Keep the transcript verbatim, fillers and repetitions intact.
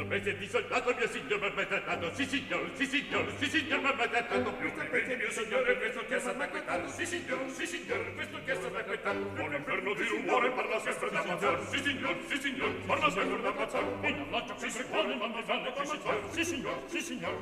specie di soldato mio signor m'ha trattato, sì signor, sì signor, sì signor m'ha trattato. Questa specie mio signore, questo che s'ha acquetato, sì signor, sì signor, questo che s'ha acquetato. Un inferno di rumore parla sempre da mangiare, sì signor, sì signor, parla sempre da mangiare. In alloggio qui si vuole, ma mi fanno come fare, sì signor, sì signor.